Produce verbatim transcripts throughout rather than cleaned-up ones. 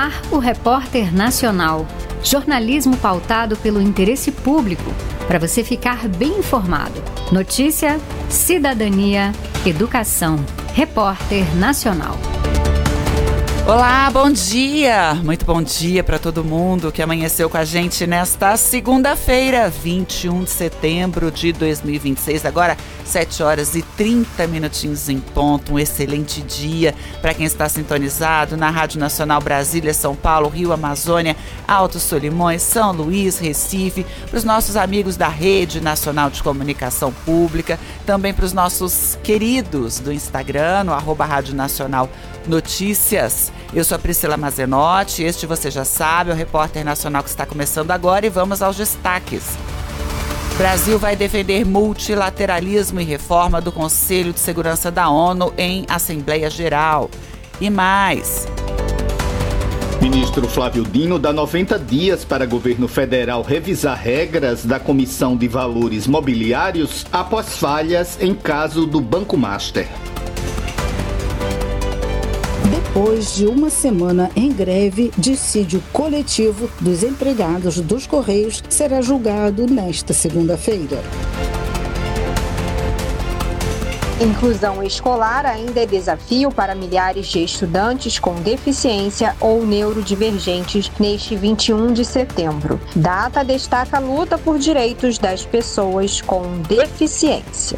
ar, o Repórter Nacional. Jornalismo pautado pelo interesse público, para você ficar bem informado. Notícia, cidadania, educação. Repórter Nacional. Olá, bom dia! Muito bom dia para todo mundo que amanheceu com a gente nesta segunda-feira, vinte e um de setembro de dois mil e vinte e seis. Agora, sete horas e trinta minutinhos em ponto. Um excelente dia para quem está sintonizado na Rádio Nacional Brasília, São Paulo, Rio, Amazônia, Alto Solimões, São Luís, Recife, para os nossos amigos da Rede Nacional de Comunicação Pública, também para os nossos queridos do Instagram, no arroba Rádio Nacional Notícias. Eu sou a Priscila Mazenotti, este você já sabe, é o Repórter Nacional que está começando agora e vamos aos destaques. Brasil vai defender multilateralismo e reforma do Conselho de Segurança da ONU em Assembleia Geral. E mais. Ministro Flávio Dino dá noventa dias para governo federal revisar regras da Comissão de Valores Mobiliários após falhas em caso do Banco Master. Depois de uma semana em greve, dissídio coletivo dos empregados dos Correios será julgado nesta segunda-feira. Inclusão escolar ainda é desafio para milhares de estudantes com deficiência ou neurodivergentes neste vinte e um de setembro. Data destaca a luta por direitos das pessoas com deficiência.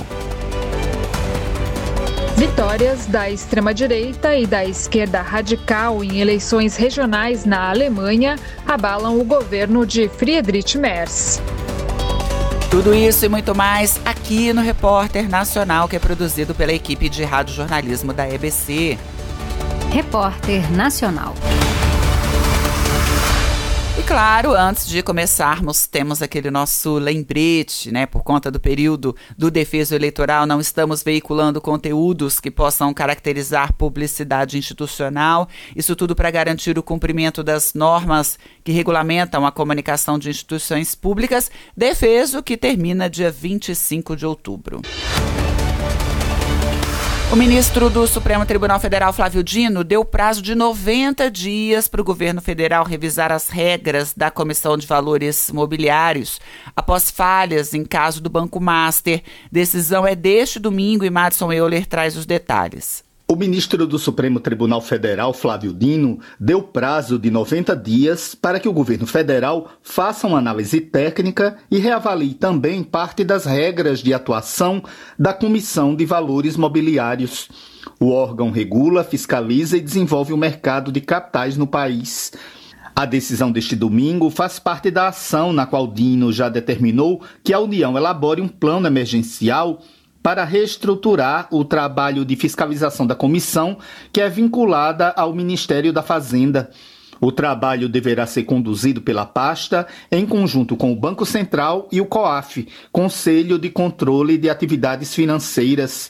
Vitórias da extrema-direita e da esquerda radical em eleições regionais na Alemanha abalam o governo de Friedrich Merz. Tudo isso e muito mais aqui no Repórter Nacional, que é produzido pela equipe de radiojornalismo da E B C. Repórter Nacional. E claro, antes de começarmos, temos aquele nosso lembrete, né? Por conta do período do defeso eleitoral, não estamos veiculando conteúdos que possam caracterizar publicidade institucional. Isso tudo para garantir o cumprimento das normas que regulamentam a comunicação de instituições públicas, defeso que termina dia vinte e cinco de outubro. O ministro do Supremo Tribunal Federal, Flávio Dino, deu prazo de noventa dias para o governo federal revisar as regras da Comissão de Valores Mobiliários após falhas em caso do Banco Master. Decisão é deste domingo e Madison Euler traz os detalhes. O ministro do Supremo Tribunal Federal, Flávio Dino, deu prazo de noventa dias para que o governo federal faça uma análise técnica e reavalie também parte das regras de atuação da Comissão de Valores Mobiliários. O órgão regula, fiscaliza e desenvolve o mercado de capitais no país. A decisão deste domingo faz parte da ação na qual Dino já determinou que a União elabore um plano emergencial para reestruturar o trabalho de fiscalização da comissão, que é vinculada ao Ministério da Fazenda. O trabalho deverá ser conduzido pela pasta em conjunto com o Banco Central e o COAF, Conselho de Controle de Atividades Financeiras.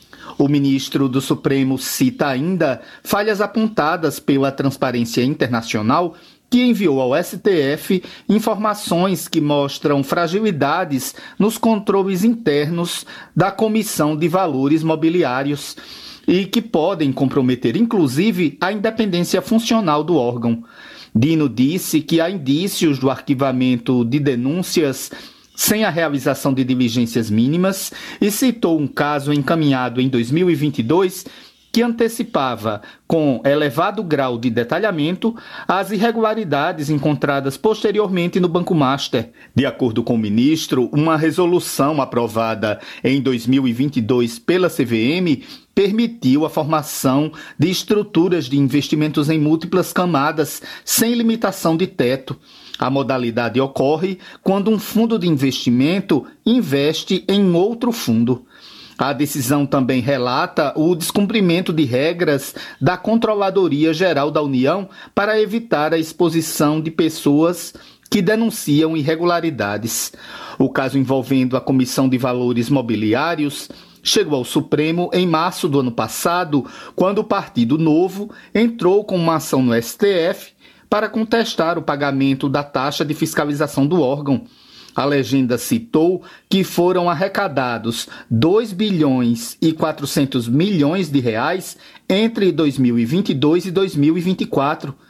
O ministro do Supremo cita ainda falhas apontadas pela Transparência Internacional, que enviou ao S T F informações que mostram fragilidades nos controles internos da Comissão de Valores Mobiliários e que podem comprometer, inclusive, a independência funcional do órgão. Dino disse que há indícios do arquivamento de denúncias sem a realização de diligências mínimas e citou um caso encaminhado em dois mil e vinte e dois que antecipava, com elevado grau de detalhamento, as irregularidades encontradas posteriormente no Banco Master. De acordo com o ministro, uma resolução aprovada em dois mil e vinte e dois pela C V M permitiu a formação de estruturas de investimentos em múltiplas camadas, sem limitação de teto. A modalidade ocorre quando um fundo de investimento investe em outro fundo. A decisão também relata o descumprimento de regras da Controladoria Geral da União para evitar a exposição de pessoas que denunciam irregularidades. O caso envolvendo a Comissão de Valores Mobiliários chegou ao Supremo em março do ano passado, quando o Partido Novo entrou com uma ação no S T F para contestar o pagamento da taxa de fiscalização do órgão. A legenda citou que foram arrecadados dois bilhões e quatrocentos milhões de reais entre dois mil e vinte e dois e dois mil e vinte e quatro.